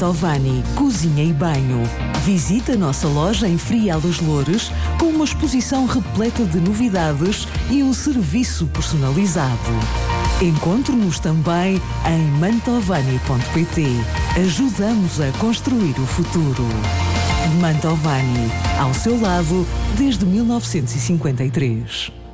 Mantovani, cozinha e banho. Visita a nossa loja em Frial dos Loures com uma exposição repleta de novidades e um serviço personalizado. Encontre-nos também em mantovani.pt. Ajudamos a construir o futuro. Mantovani, ao seu lado desde 1953.